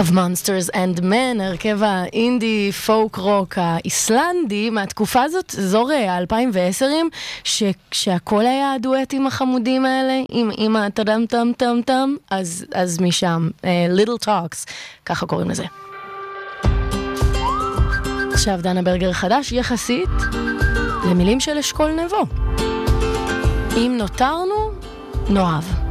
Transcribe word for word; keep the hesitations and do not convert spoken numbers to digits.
of Monsters and Men, הרכב האינדי פוק רוק האיסלנדי מהתקופה הזאת, זור ה-אלפיים ועשרים, שהכל היה הדואטים החמודים האלה, עם, עם הטדם טם טם טם, אז, אז משם, uh, Little Talks, ככה קוראים לזה. עכשיו דנה ברגר חדש יחסית למילים של אשכול נבו. אם נותרנו, נאהב.